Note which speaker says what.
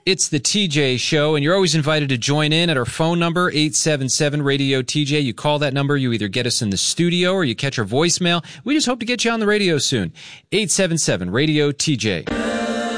Speaker 1: It's the TJ Show, and you're always invited to join in at our phone number, 877-RADIO-TJ. You call that number, you either get us in the studio or you catch our voicemail. We just hope to get you on the radio soon. 877-RADIO-TJ.